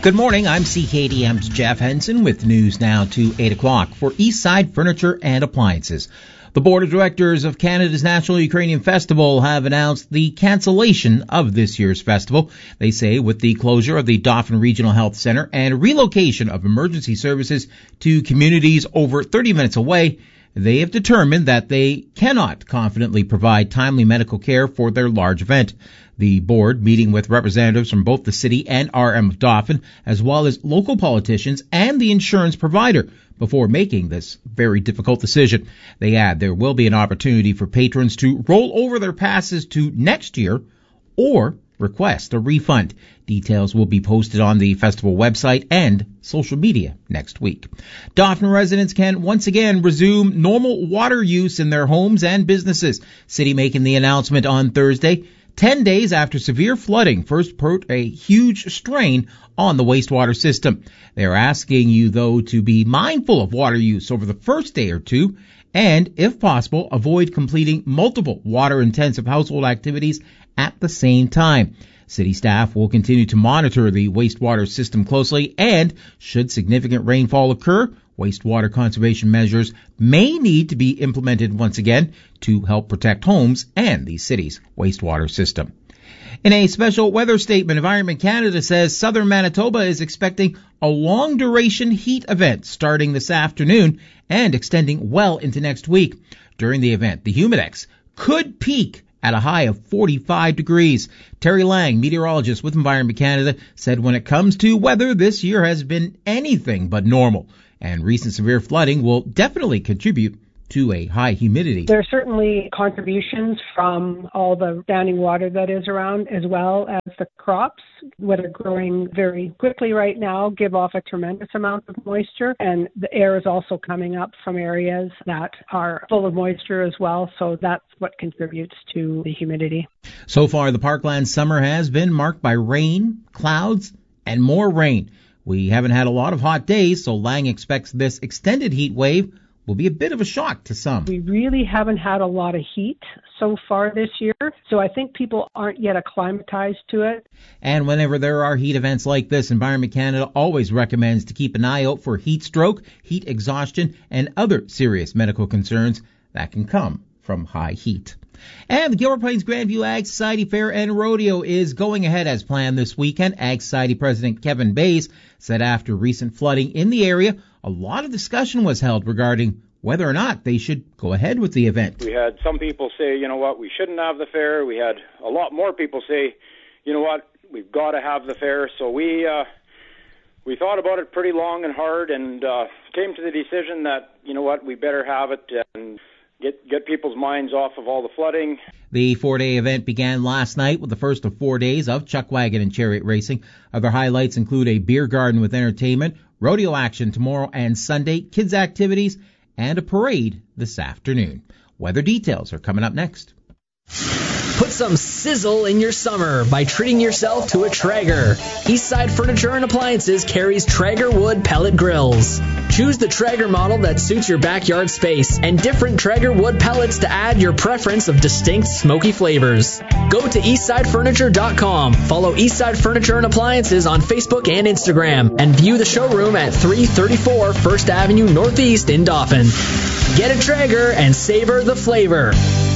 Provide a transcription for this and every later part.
Good morning, I'm CKDM's Jeff Henson with news now to 8 o'clock for Eastside Furniture and Appliances. The Board of Directors of Canada's National Ukrainian Festival have announced the cancellation of this year's festival. They say with the closure of the Dauphin Regional Health Center and relocation of emergency services to communities over 30 minutes away, they have determined that they cannot confidently provide timely medical care for their large event. The board, meeting with representatives from both the city and RM of Dauphin, as well as local politicians and the insurance provider, before making this very difficult decision. They add there will be an opportunity for patrons to roll over their passes to next year or request a refund. Details will be posted on the festival website and social media next week. Dauphin residents can once again resume normal water use in their homes and businesses. City making the announcement on Thursday, 10 days after severe flooding first put a huge strain on the wastewater system. They're asking you, though, to be mindful of water use over the first day or two and, if possible, avoid completing multiple water-intensive household activities at the same time. City staff will continue to monitor the wastewater system closely, and should significant rainfall occur, wastewater conservation measures may need to be implemented once again to help protect homes and the city's wastewater system. In a special weather statement, Environment Canada says southern Manitoba is expecting a long-duration heat event starting this afternoon and extending well into next week. During the event, the humidex could peak at a high of 45 degrees. Terry Lang, meteorologist with Environment Canada, said when it comes to weather, this year has been anything but normal, and recent severe flooding will definitely contribute to a high humidity. There are certainly contributions from all the standing water that is around, as well as the crops, that are growing very quickly right now, give off a tremendous amount of moisture, and the air is also coming up from areas that are full of moisture as well, so that's what contributes to the humidity. So far, the Parkland summer has been marked by rain, clouds, and more rain. We haven't had a lot of hot days, so Lang expects this extended heat wave will be a bit of a shock to some. We really haven't had a lot of heat so far this year, so I think people aren't yet acclimatized to it. And whenever there are heat events like this, Environment Canada always recommends to keep an eye out for heat stroke, heat exhaustion, and other serious medical concerns that can come from high heat. And the Gilbert Plains Grandview Ag Society Fair and Rodeo is going ahead as planned this weekend. Ag Society President Kevin Bays said after recent flooding in the area, a lot of discussion was held regarding whether or not they should go ahead with the event. We had some people say, you know what, we shouldn't have the fair. We had a lot more people say, you know what, we've got to have the fair. So we thought about it pretty long and hard and came to the decision that, you know what, we better have it and get people's minds off of all the flooding. The 4-day event began last night with the first of 4 days of chuck wagon and chariot racing. Other highlights include a beer garden with entertainment, rodeo action tomorrow and Sunday, kids activities, and a parade this afternoon. Weather details are coming up next. Put some sizzle in your summer by treating yourself to a Traeger. Eastside Furniture and Appliances carries Traeger wood pellet grills. Choose the Traeger model that suits your backyard space and different Traeger wood pellets to add your preference of distinct smoky flavors. Go to eastsidefurniture.com, follow Eastside Furniture and Appliances on Facebook and Instagram, and view the showroom at 334 First Avenue Northeast in Dauphin. Get a Traeger and savor the flavor.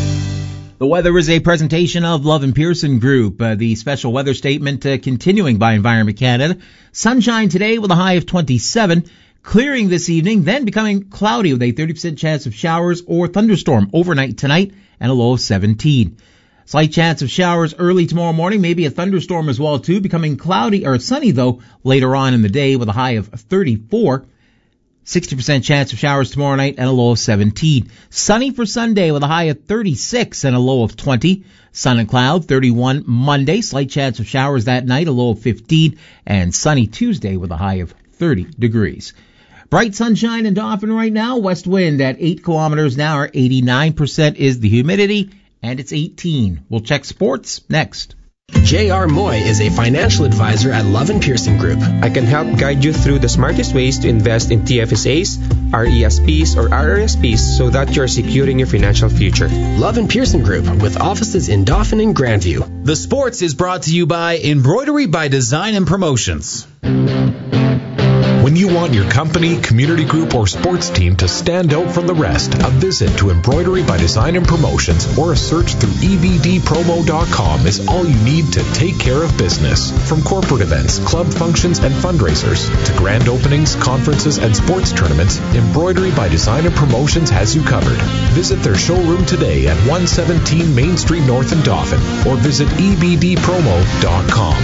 The weather is a presentation of Love and Pearson Group. The special weather statement continuing by Environment Canada. Sunshine today with a high of 27. Clearing this evening, then becoming cloudy with a 30% chance of showers or thunderstorm overnight tonight and a low of 17. Slight chance of showers early tomorrow morning, maybe a thunderstorm as well too. Becoming cloudy or sunny though later on in the day with a high of 34. 60% chance of showers tomorrow night and a low of 17. Sunny for Sunday with a high of 36 and a low of 20. Sun and cloud, 31 Monday. Slight chance of showers that night, a low of 15. And sunny Tuesday with a high of 30 degrees. Bright sunshine in Dauphin right now. West wind at 8 kilometers an hour. 89% is the humidity. And it's 18. We'll check sports next. J.R. Moy is a financial advisor at Love and Pearson Group. I can help guide you through the smartest ways to invest in TFSAs, RESPs, or RRSPs so that you're securing your financial future. Love and Pearson Group, with offices in Dauphin and Grandview. The sports is brought to you by Embroidery by Design and Promotions. When you want your company, community group, or sports team to stand out from the rest, a visit to Embroidery by Design and Promotions or a search through ebdpromo.com is all you need to take care of business. From corporate events, club functions, and fundraisers to grand openings, conferences, and sports tournaments, Embroidery by Design and Promotions has you covered. Visit their showroom today at 117 Main Street North in Dauphin or visit ebdpromo.com.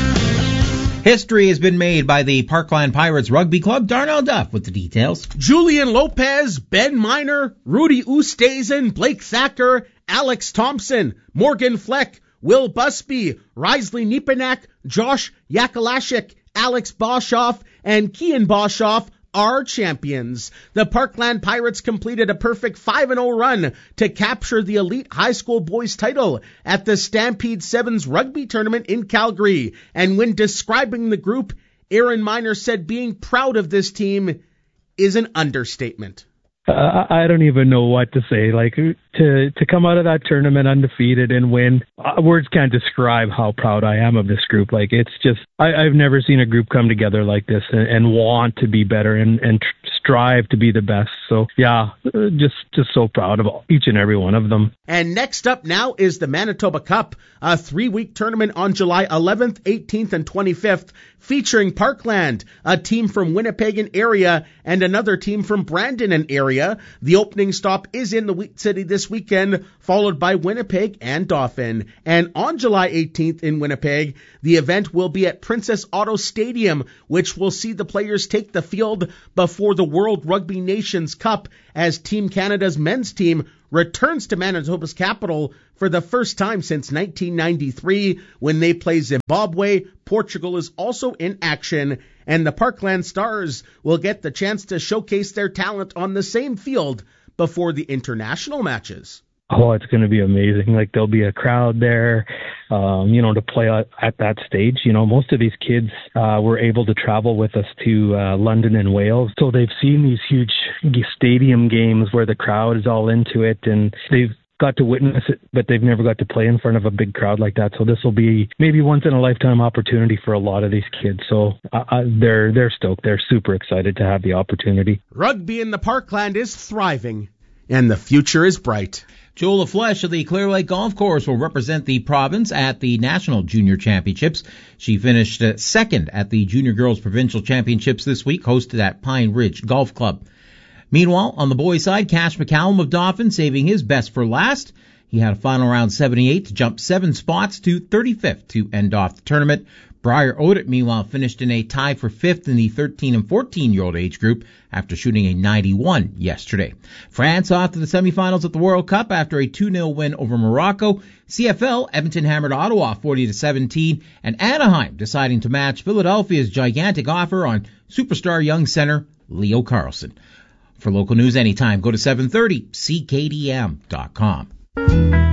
History has been made by the Parkland Pirates Rugby Club. Darnell Duff with the details. Julian Lopez, Ben Miner, Rudy Oosthuizen, Blake Thacker, Alex Thompson, Morgan Fleck, Will Busby, Risley Niepanak, Josh Yakalashik, Alex Boshoff, and Kian Boshoff are champions. The Parkland Pirates completed a perfect 5-0 run to capture the elite high school boys title at the Stampede Sevens rugby tournament in Calgary. And when describing the group, Aaron Miner said being proud of this team is an understatement. I don't even know what to say. Like, to come out of that tournament undefeated and win, words can't describe how proud I am of this group. Like, it's just, I've never seen a group come together like this and want to be better and strive to be the best. So, yeah, just so proud of each and every one of them. And next up now is the Manitoba Cup, a 3-week tournament on July 11th, 18th, and 25th, featuring Parkland, a team from Winnipeg and area, and another team from Brandon and area. The opening stop is in the Wheat City this weekend, followed by Winnipeg and Dauphin. And on July 18th in Winnipeg, the event will be at Princess Auto Stadium, which will see the players take the field before the World Rugby Nations Cup as Team Canada's men's team returns to Manitoba's capital for the first time since 1993 when they play Zimbabwe. Portugal is also in action, and the Parkland Stars will get the chance to showcase their talent on the same field before the international matches. Oh, it's going to be amazing. Like, there'll be a crowd there, to play at that stage. Most of these kids were able to travel with us to London and Wales. So they've seen these huge stadium games where the crowd is all into it, and they've got to witness it, but they've never got to play in front of a big crowd like that. So this will be maybe once in a lifetime opportunity for a lot of these kids. So they're stoked. They're super excited to have the opportunity. Rugby in the Parkland is thriving, and the future is bright. Joel LaFleche of the Clear Lake Golf Course will represent the province at the National Junior Championships. She finished second at the Junior Girls Provincial Championships this week, hosted at Pine Ridge Golf Club. Meanwhile, on the boys' side, Cash McCallum of Dauphin saving his best for last. He had a final round 78 to jump 7 spots to 35th to end off the tournament. Briar Odett, meanwhile, finished in a tie for 5th in the 13 and 14-year-old age group after shooting a 91 yesterday. France off to the semifinals at the World Cup after a 2-0 win over Morocco. CFL, Edmonton hammered Ottawa 40-17, and Anaheim deciding to match Philadelphia's gigantic offer on superstar young center Leo Carlson. For local news anytime, go to 730ckdm.com.